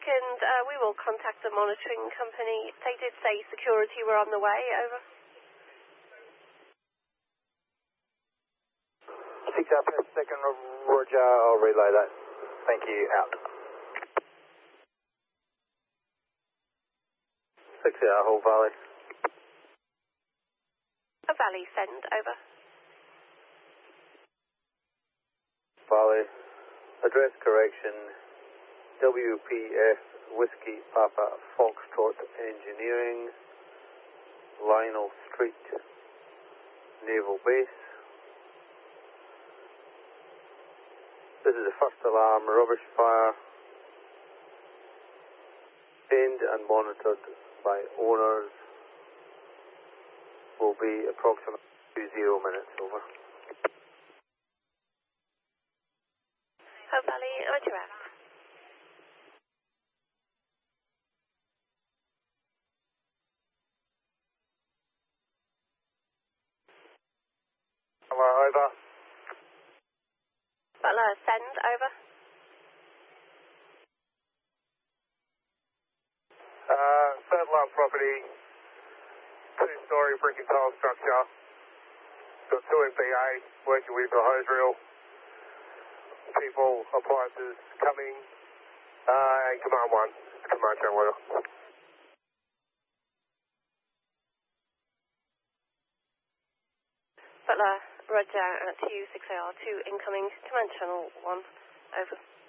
second. We will contact the monitoring company. They did say security were on the way. Over. 6 out per second, Roger, I'll relay that. Thank you, out. 6 out, Hull Valley. A Valley, send, over. Valley, address correction, WPF Whiskey Papa Foxtrot Engineering, Lionel Street, Naval Base. This is the first alarm, rubbish fire, aimed and monitored by owners, will be approximately 20 minutes, over. Hope Valley, Roger out. Hello, over. Butler, send, over. Satellite property, 2-story brick and tile structure. Got 2 MPA working with the hose reel. People, appliances coming, and command 1, command channel order. Butler, Roger, at 26AR2 incoming, command channel 1, over.